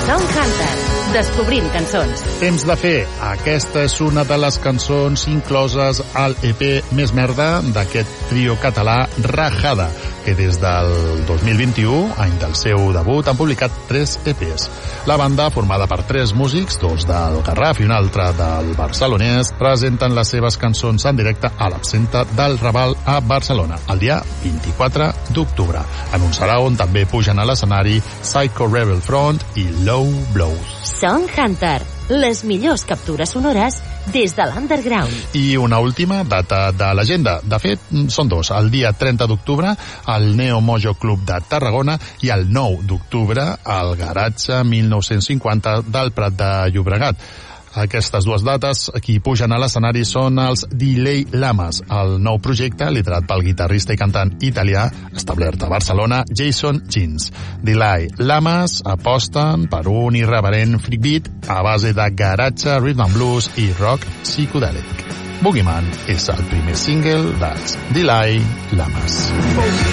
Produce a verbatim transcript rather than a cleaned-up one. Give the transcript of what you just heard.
Song Hunter, descobrint cançons. Temps de fer. Aquesta és una de les cançons incloses al E P Més Merda d'aquest trio català Rajada, que des del dos mil vint-i-u, any del seu debut, han publicat tres E Ps. La banda, formada per tres músics, dos del Garraf i un altre del barcelonès, presenten les seves cançons en directe a l'Absenta del Raval a Barcelona, el dia vint-i-quatre d'octubre. En un sarau on també pugen a l'escenari Psycho Rebel Front i Low Blows. Song Hunter, les millors captures sonores des de l'underground. I una última data de l'agenda. De fet, són dos. El dia trenta d'octubre, al Neo Mojo Club de Tarragona, i el nou d'octubre, al Garatge mil nou-cents cinquanta del Prat de Llobregat. Aquestes dues dates, qui pugen a l'escenari són els Delay Lamas, el nou projecte liderat pel guitarrista i cantant italià establert a Barcelona, Jason Jeans. Delay Lamas aposten per un irreverent freak beat a base de garatge, rhythm and blues i rock psicodèlic. Boogeyman és el primer single dels Delay Lamas.